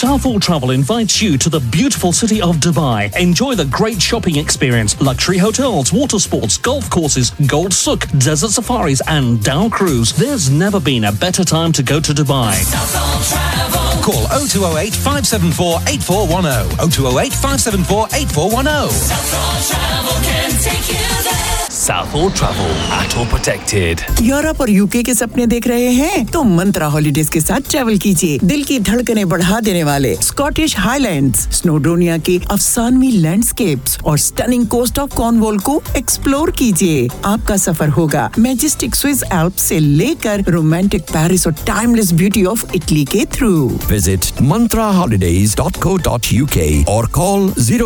Southall Travel invites you to the beautiful city of Dubai. Enjoy the great shopping experience, luxury hotels, water sports, golf courses, Gold Souk, desert safaris and Dow Cruise. There's never been a better time to go to Dubai. Southall Travel. Call 0208 574 8410. 0208 574 8410. Southall Travel can take you there. Southall Travel, ATO protected. Europe और UK के सपने देख रहे हैं तो मंत्रा holidays के साथ travel कीजिए। दिल की धड़कनें बढ़ा देने वाले स्कॉटिश हाईलैंड्स, स्नोडोनिया की अफसानवी लैंडस्केप्स और स्टनिंग कोस्ट ऑफ कॉर्नवॉल को एक्सप्लोर कीजिए। आपका सफर होगा मैजेस्टिक स्विस एल्प्स से लेकर रोमांटिक पेरिस और टाइमलेस ब्यूटी ऑफ इटली के through. Visit mantraholidays.co.uk or call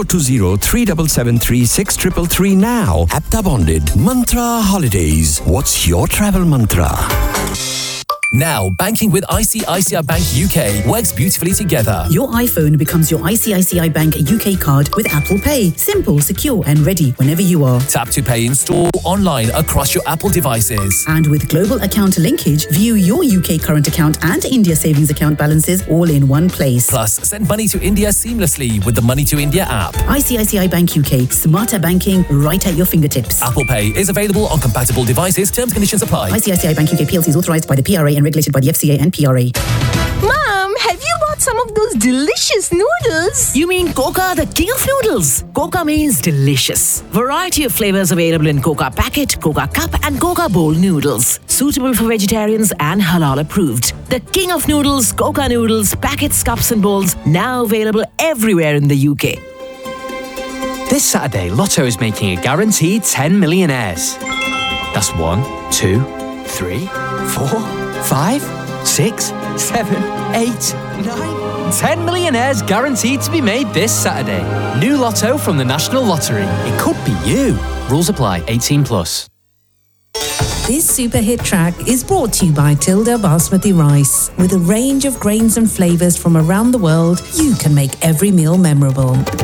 020-3773-6333 now. Apta bonded. Mantra Holidays. What's your travel mantra? Now, banking with ICICI Bank UK works beautifully together. Your iPhone becomes your ICICI Bank UK card with Apple Pay. Simple, secure and ready whenever you are. Tap to pay in store, online across your Apple devices. And with global account linkage, view your UK current account and India savings account balances all in one place. Plus, send money to India seamlessly with the Money to India app. ICICI Bank UK. Smarter banking right at your fingertips. Apple Pay is available on compatible devices. Terms and conditions apply. ICICI Bank UK PLC is authorised by the PRA and regulated by the FCA and PRA. Mom, have you bought some of those delicious noodles? You mean Coca, the king of noodles? Coca means delicious. Variety of flavors available in Coca packet, Coca cup and Coca bowl noodles. Suitable for vegetarians and halal approved. The king of noodles, Coca noodles, packets, cups and bowls, now available everywhere in the UK. This Saturday, Lotto is making a guaranteed 10 millionaires. That's 1, 2, 3, 4, 5, 6, 7, 8, 9, 10 millionaires guaranteed to be made this Saturday. New Lotto from the National Lottery. It could be you. Rules apply. 18 plus. This super hit track is brought to you by Tilda Basmati Rice. With a range of grains and flavours from around the world, you can make every meal memorable.